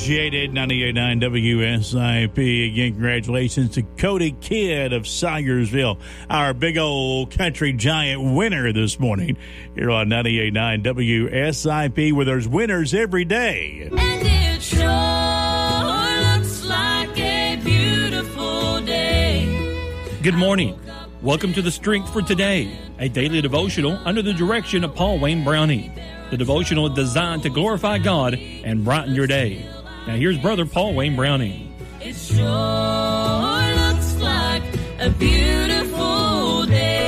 Jaded 98.9 WSIP. Again, congratulations to Cody Kidd of Syersville, our big old country giant winner this morning here on 98.9 WSIP, where there's winners every day. And it sure looks like a beautiful day. Good morning. Welcome to The Strength for Today, a daily devotional under the direction of Paul Wayne Browning. The devotional is designed to glorify God and brighten your day. Now here's Brother Paul Wayne Browning. It sure looks like a beautiful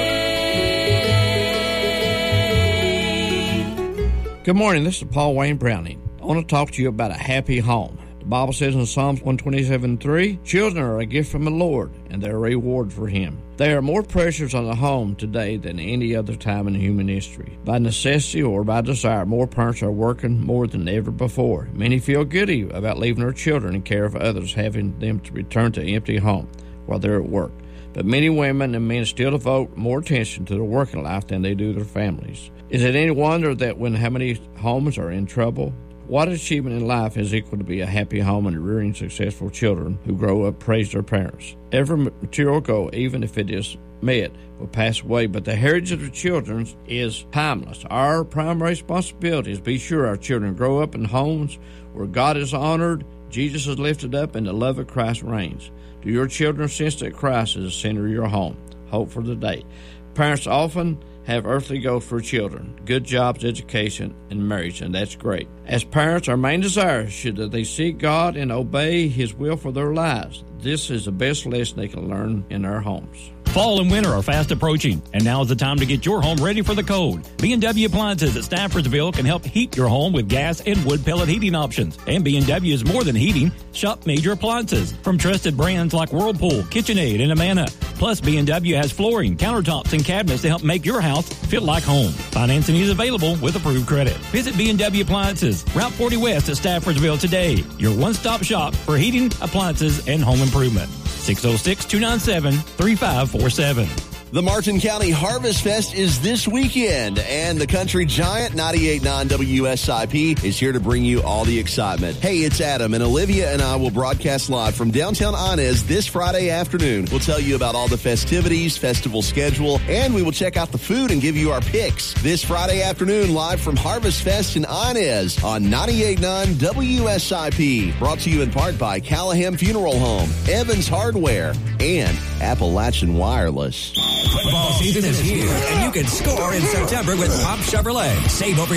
day. Good morning. This is Paul Wayne Browning. I want to talk to you about a happy home. The Bible says in Psalms 127:3, children are a gift from the Lord, and they're a reward for Him. They are more precious on the home today than any other time in human history. By necessity or by desire, more parents are working more than ever before. Many feel guilty about leaving their children in care of others, having them to return to empty home while they're at work. But many women and men still devote more attention to their working life than they do their families. Is it any wonder that when how many homes are in trouble? What achievement in life is equal to be a happy home and rearing successful children who grow up, praise their parents? Every material goal, even if it is met, will pass away, but the heritage of the children is timeless. Our primary responsibility is to be sure our children grow up in homes where God is honored, Jesus is lifted up, and the love of Christ reigns. Do your children sense that Christ is the center of your home? Hope for the day. Parents often have earthly goals for children, good jobs, education, and marriage, and that's great. As parents, our main desire should that they seek God and obey His will for their lives. This is the best lesson they can learn in their homes. Fall and winter are fast approaching, and now is the time to get your home ready for the cold. B&W Appliances at Staffordsville can help heat your home with gas and wood pellet heating options. And B&W is more than heating. Shop major appliances from trusted brands like Whirlpool, KitchenAid, and Amana. Plus, B&W has flooring, countertops, and cabinets to help make your house feel like home. Financing is available with approved credit. Visit B&W Appliances, Route 40 West at Staffordsville today. Your one-stop shop for heating, appliances, and home improvement. 606-297-3547. The Martin County Harvest Fest is this weekend, and the country giant 98.9 WSIP is here to bring you all the excitement. Hey, it's Adam, and Olivia and I will broadcast live from downtown Inez this Friday afternoon. We'll tell you about all the festivities, festival schedule, and we will check out the food and give you our picks. This Friday afternoon, live from Harvest Fest in Inez on 98.9 WSIP. Brought to you in part by Callahan Funeral Home, Evans Hardware, and Appalachian Wireless. Football season is here, and you can score in September with Pop Chevrolet. Save over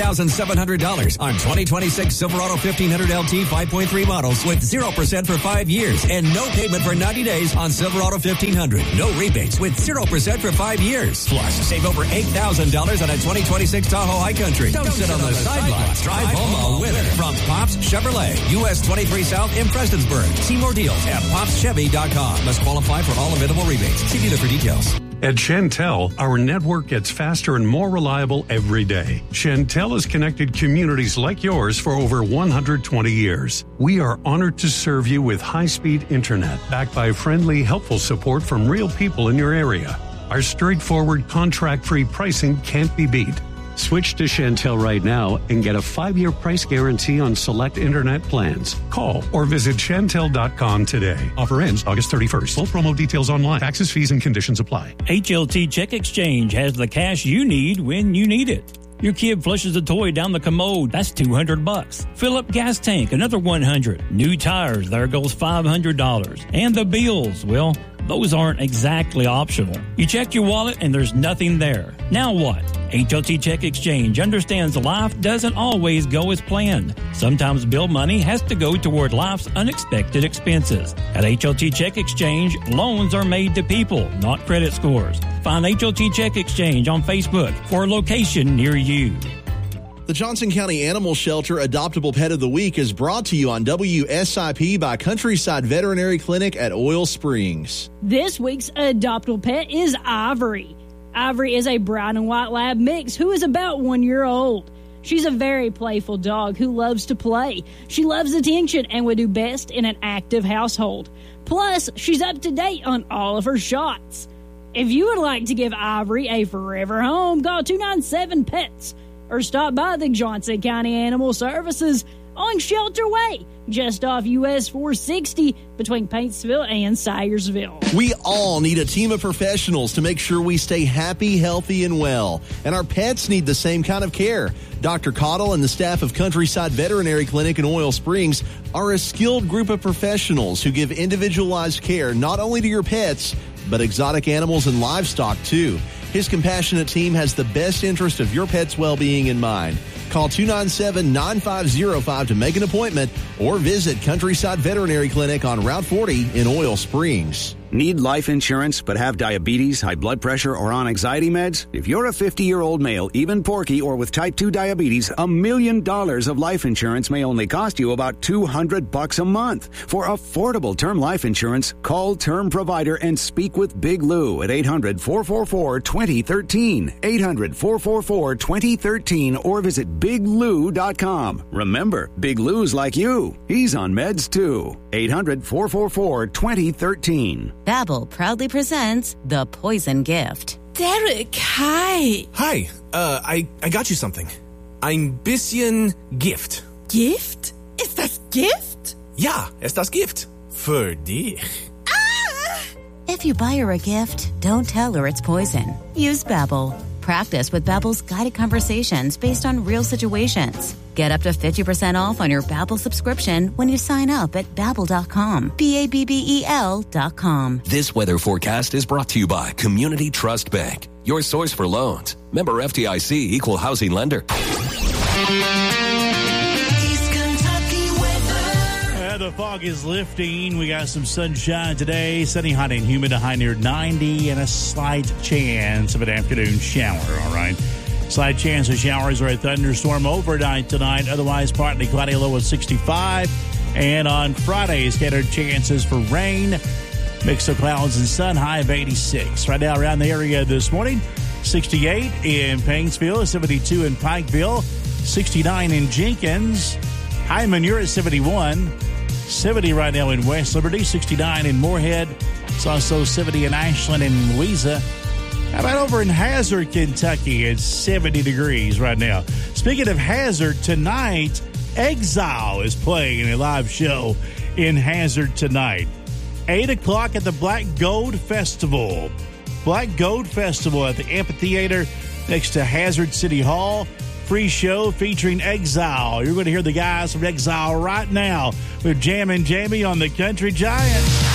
$11,700 on 2026 Silverado 1500 LT 5.3 models with 0% for 5 years and no payment for 90 days on Silverado 1500. No rebates with 0% for 5 years. Plus, save over $8,000 on a 2026 Tahoe High Country. Don't sit on the sidelines. Drive home a winner from Pops Chevrolet, US 23 South in Prestonsburg. See more deals at popschevy.com. Must qualify for all available rebates. See dealer for details. At Chantel, our network gets faster and more reliable every day. Chantel has connected communities like yours for over 120 years. We are honored to serve you with high-speed internet, backed by friendly, helpful support from real people in your area. Our straightforward, contract-free pricing can't be beat. Switch to Chantel right now and get a 5-year price guarantee on select internet plans. Call or visit Chantel.com today. Offer ends August 31st. Full promo details online. Taxes, fees, and conditions apply. HLT Check Exchange has the cash you need when you need it. Your kid flushes a toy down the commode, that's $200. Fill up gas tank, another $100. New tires, there goes $500. And the bills, well, those aren't exactly optional. You check your wallet and there's nothing there. Now what? HLT Check Exchange understands life doesn't always go as planned. Sometimes bill money has to go toward life's unexpected expenses. At HLT Check Exchange, loans are made to people, not credit scores. Find HLT Check Exchange on Facebook for a location near you. The Johnson County Animal Shelter Adoptable Pet of the Week is brought to you on WSIP by Countryside Veterinary Clinic at Oil Springs. This week's adoptable pet is Ivory. Ivory is a brown and white lab mix who is about 1 year old. She's a very playful dog who loves to play. She loves attention and would do best in an active household. Plus, she's up to date on all of her shots. If you would like to give Ivory a forever home, call 297-PETS or stop by the Johnson County Animal Services on Shelter Way, just off US 460 between Paintsville and Syersville. We all need a team of professionals to make sure we stay happy, healthy, and well. And our pets need the same kind of care. Dr. Cottle and the staff of Countryside Veterinary Clinic in Oil Springs are a skilled group of professionals who give individualized care not only to your pets, but exotic animals and livestock too. His compassionate team has the best interest of your pet's well-being in mind. Call 297-9505 to make an appointment or visit Countryside Veterinary Clinic on Route 40 in Oil Springs. Need life insurance but have diabetes, high blood pressure, or on anxiety meds? If you're a 50-year-old male, even porky, or with type 2 diabetes, $1 million of life insurance may only cost you about $200 a month. For affordable term life insurance, call Term Provider and speak with Big Lou at 800-444-2013. 800-444-2013 or visit BigLou.com. Remember, Big Lou's like you. He's on meds too. 800-444-2013. Babbel proudly presents The Poison Gift. Derek, hi. Hi, I got you something. Ein bisschen Gift. Gift? Ist das Gift? Ja, ist das Gift. Für dich. Ah! If you buy her a gift, don't tell her it's poison. Use Babbel. Practice with Babbel's guided conversations based on real situations. Get up to 50% off on your Babbel subscription when you sign up at Babbel.com. Babbel.com. This weather forecast is brought to you by Community Trust Bank, your source for loans. Member FDIC, Equal Housing Lender. The fog is lifting. We got some sunshine today. Sunny, hot, and humid, a high near 90, and a slight chance of an afternoon shower, all right? Slight chance of showers or a thunderstorm overnight tonight. Otherwise, partly cloudy, low of 65. And on Friday, scattered chances for rain. Mix of clouds and sun, high of 86. Right now around the area this morning, 68 in Paintsville, 72 in Pikeville, 69 in Jenkins. High in Manure at 71. 70 right now in West Liberty, 69 in Moorhead. It's also 70 in Ashland and Louisa. How about over in Hazard, Kentucky? It's 70 degrees right now. Speaking of Hazard, tonight, Exile is playing in a live show in Hazard tonight. 8 o'clock at the Black Gold Festival. Black Gold Festival at the amphitheater next to Hazard City Hall. Free show featuring Exile. You're going to hear the guys from Exile right now with Jam and Jamie on the Country Giant.